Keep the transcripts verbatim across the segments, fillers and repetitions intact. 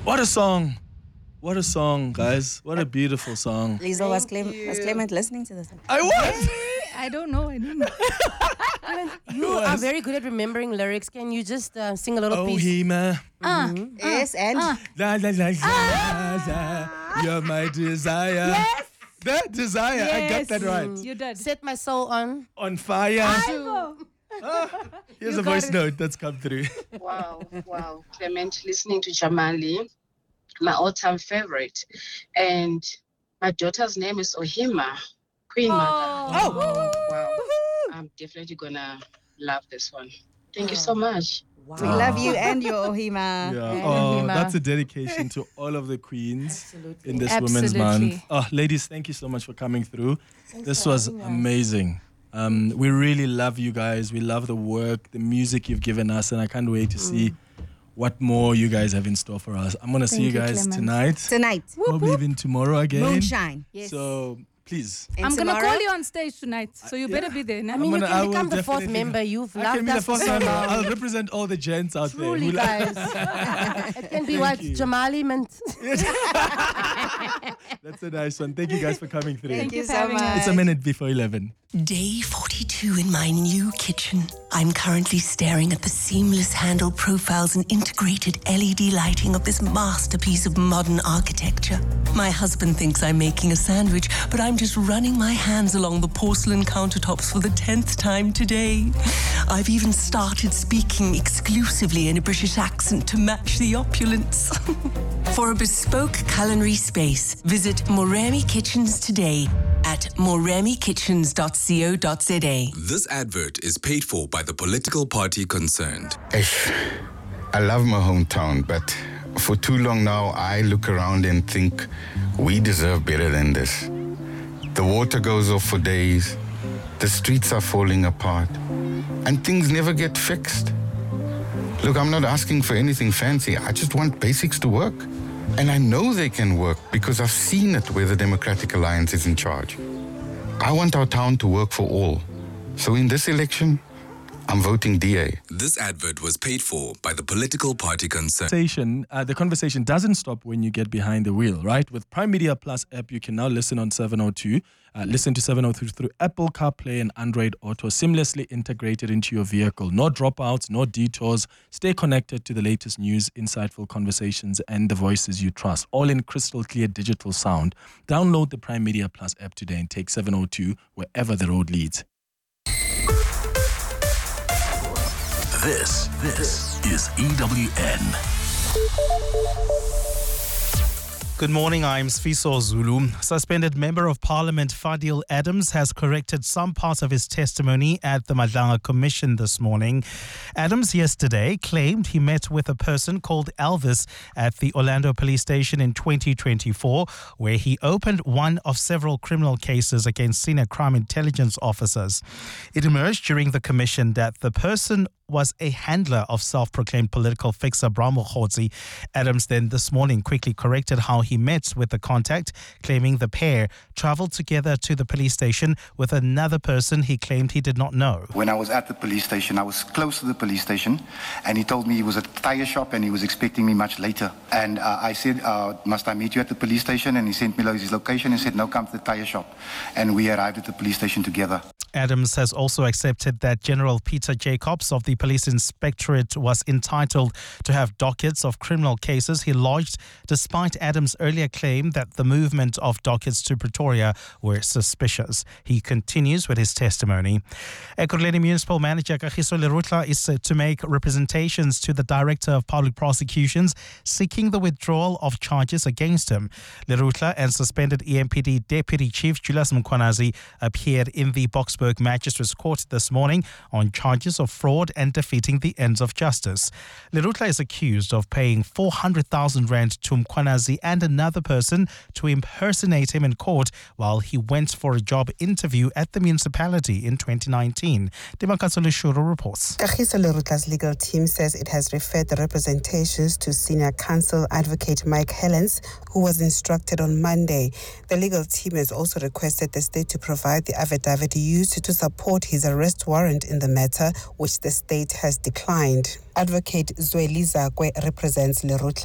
What a song. What a song, guys. What a beautiful song. Liesl, was, Clem- was Clement listening to this? I was. I don't know. I don't know. You are very good at remembering lyrics. Can you just uh, sing a little Oh, piece? Hema. Ah, Yes, and La, la, la, la, la. You're my desire. yes. That desire. I got that right. You did. Set my soul on. On fire. Two. Here's You a got voice it. note that's come through. Wow, wow. Clement, listening to Jamali, my all-time favorite. And my daughter's name is Ohima, Queen Mother. Oh. Wow. I'm definitely gonna love this one. Thank you so much. we love you and your Ohima. Yeah. And Oh, Hima. that's a dedication to all of the queens Absolutely. in this Women's Absolutely. Month. Oh, ladies, thank you so much for coming through. This was amazing. Um, we really love you guys. We love the work, the music you've given us, and I can't wait to see what more you guys have in store for us. I'm gonna see you Thank you, guys Clement. tonight, Tonight, probably even tomorrow again. moonshine. Yes. So please. And I'm going to tomorrow, call you on stage tonight, so you better be there. I mean, I'm you gonna- I can will become the fourth definitely- member. You've I can loved be the us for first so member. long. I'll represent all the gents out Truly, there. who- guys. It can be what you. Jamali meant. That's a nice one. Thank you guys for coming through. Thank you for so having us. much. It's a minute before eleven. Day forty-two in my new kitchen. I'm currently staring at the seamless handle profiles and integrated L E D lighting of this masterpiece of modern architecture. My husband thinks I'm making a sandwich, but I'm just running my hands along the porcelain countertops for the tenth time today. I've even started speaking exclusively in a British accent to match the opulence. For a bespoke culinary space, visit Moremi Kitchens today at moremi kitchens dot co dot za. This advert is paid for by the political party concerned. Ish, I love my hometown, but for too long now, I look around and think we deserve better than this. The water goes off for days, the streets are falling apart, and things never get fixed. Look, I'm not asking for anything fancy. I just want basics to work. And I know they can work because I've seen it where the Democratic Alliance is in charge. I want our town to work for all. So in this election, I'm voting D A. This advert was paid for by the political party concerned. Conversation, uh, the conversation doesn't stop when you get behind the wheel, right? With Prime Media Plus app, you can now listen on seven oh two. Uh, listen to seven oh two through Apple CarPlay and Android Auto, seamlessly integrated into your vehicle. No dropouts, no detours. Stay connected to the latest news, insightful conversations, and the voices you trust, all in crystal clear digital sound. Download the Prime Media Plus app today and take seven oh two wherever the road leads. This, this is E W N. Good morning, I'm Sfiso Zulu. Suspended Member of Parliament Fadil Adams has corrected some parts of his testimony at the Madlanga Commission this morning. Adams yesterday claimed he met with a person called Elvis at the Orlando Police Station in twenty twenty-four, where he opened one of several criminal cases against senior crime intelligence officers. It emerged during the commission that the person was a handler of self-proclaimed political fixer Bram Mogotsi. Adams then this morning quickly corrected how he met with the contact, claiming the pair traveled together to the police station with another person he claimed he did not know. When I was at the police station, I was close to the police station, and he told me he was at a tire shop and he was expecting me much later. And uh, I said, uh, must I meet you at the police station? And he sent me his location and said, no, come to the tire shop. And we arrived at the police station together. Adams has also accepted that General Peter Jacobs of the Police Inspectorate was entitled to have dockets of criminal cases he lodged, despite Adams' earlier claim that the movement of dockets to Pretoria were suspicious. He continues with his testimony. Ekurhuleni Municipal Manager Kagiso Lerutla is set to make representations to the Director of Public Prosecutions seeking the withdrawal of charges against him. Lerutla and suspended E M P D Deputy Chief Julius Mkhwanazi appeared in the Boksburg Magistrates Court this morning on charges of fraud and defeating the ends of justice. Lerutla is accused of paying four hundred thousand rand to Mkhwanazi and another person to impersonate him in court while he went for a job interview at the municipality in twenty nineteen. Demakatso Leshuro reports. Kagiso Lerutla's legal team says it has referred the representations to Senior Counsel Advocate Mike Helens, who was instructed on Monday. The legal team has also requested the state to provide the affidavit used to support his arrest warrant in the matter, which the state has declined. Advocate Zweli Zakwe represents Lerutla.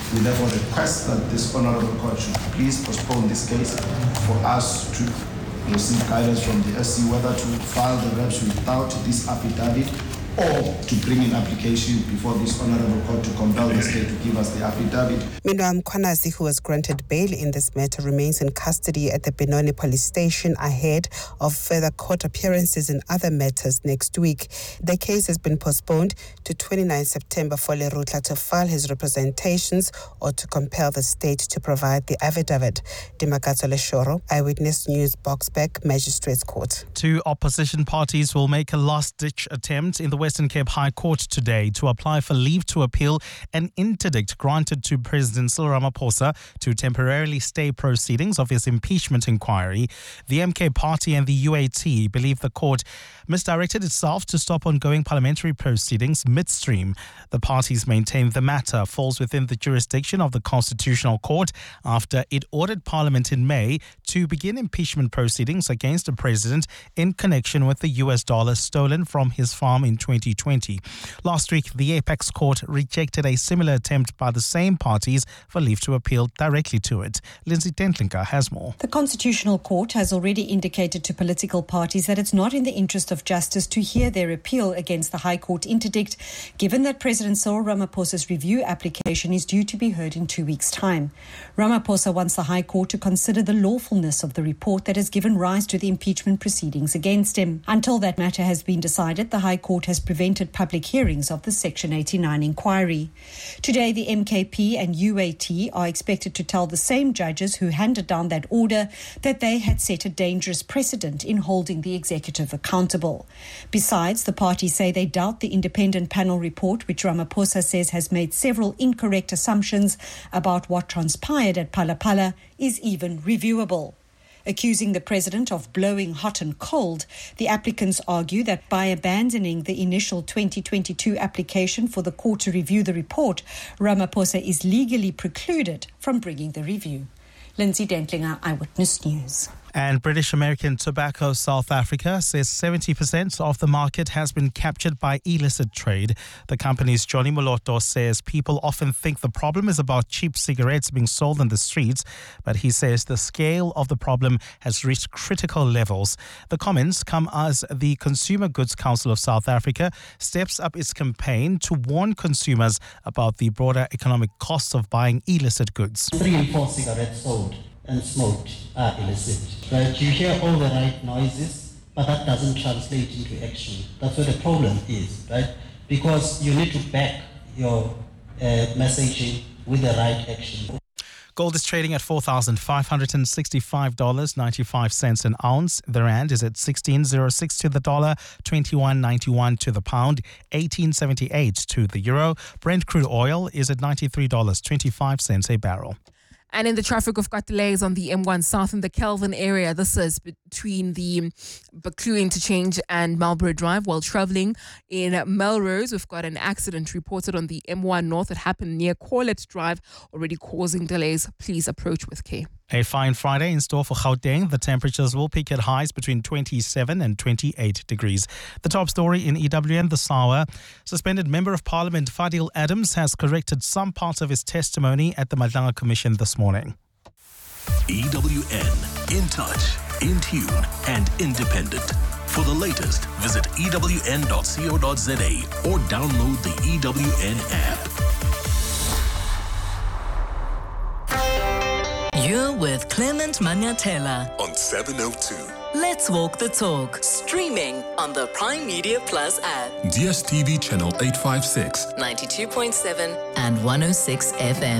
We therefore request that this honourable court should please postpone this case for us to receive guidance from the S C whether to file the reps without this affidavit or to bring in application before this honourable court to compel the state to give us the affidavit. Meanwhile, Mkhwanazi, who was granted bail in this matter, remains in custody at the Benoni police station ahead of further court appearances in other matters next week. The case has been postponed to the twenty-ninth of September for Lerutla to file his representations or to compel the state to provide the affidavit. Dimakatso Leshoro, Eyewitness News, Boxback, Magistrates Court. Two opposition parties will make a last-ditch attempt in the Western Cape High Court today to apply for leave to appeal an interdict granted to President Cyril Ramaphosa to temporarily stay proceedings of his impeachment inquiry. The M K party and the U A T believe the court misdirected itself to stop ongoing parliamentary proceedings midstream. The parties maintain the matter falls within the jurisdiction of the Constitutional Court after it ordered Parliament in May to begin impeachment proceedings against the president in connection with the U S dollar stolen from his farm in twenty twenty. Last week, the Apex Court rejected a similar attempt by the same parties for leave to appeal directly to it. Lindsay Dentlinker has more. The Constitutional Court has already indicated to political parties that it's not in the interest of justice to hear their appeal against the High Court interdict, given that President Cyril Ramaphosa's review application is due to be heard in two weeks' time. Ramaphosa wants the High Court to consider the lawfulness of the report that has given rise to the impeachment proceedings against him. Until that matter has been decided, the High Court has prevented public hearings of the Section eighty-nine inquiry. Today, the M K P and U A T are expected to tell the same judges who handed down that order that they had set a dangerous precedent in holding the executive accountable. Besides, the parties say they doubt the independent panel report, which Ramaphosa says has made several incorrect assumptions about what transpired at Phalaphala, is even reviewable. Accusing the president of blowing hot and cold, the applicants argue that by abandoning the initial twenty twenty-two application for the court to review the report, Ramaphosa is legally precluded from bringing the review. Lindsay Dentlinger, Eyewitness News. And British American Tobacco South Africa says seventy percent of the market has been captured by illicit trade. The company's Johnny Moloto says people often think the problem is about cheap cigarettes being sold in the streets, but he says the scale of the problem has reached critical levels. The comments come as the Consumer Goods Council of South Africa steps up its campaign to warn consumers about the broader economic costs of buying illicit goods. Three in four cigarettes sold and smoked are illicit. Right? You hear all the right noises, but that doesn't translate into action. That's where the problem is, right? Because you need to back your uh, messaging with the right action. Gold is trading at four thousand five hundred sixty-five dollars and ninety-five cents an ounce. The rand is at sixteen oh six to the dollar, twenty-one ninety-one to the pound, eighteen seventy-eight to the euro. Brent crude oil is at ninety-three dollars and twenty-five cents a barrel. And in the traffic, we've got delays on the M one South in the Kelvin area. This is between the Buccleuch interchange and Marlborough Drive. While travelling in Melrose, we've got an accident reported on the M one North. It happened near Corlett Drive, already causing delays. Please approach with care. A fine Friday in store for Gauteng. The temperatures will peak at highs between twenty-seven and twenty-eight degrees. The top story in E W N this hour. Suspended Member of Parliament Fadil Adams has corrected some parts of his testimony at the Madlanga Commission this morning. E W N, in touch, in tune and independent. For the latest, visit E W N dot co dot za or download the E W N app. You're with Clement Manyatela on seven oh two. Let's walk the talk. Streaming on the Prime Media Plus app. D S T V channel eight fifty-six. ninety-two point seven and one oh six F M.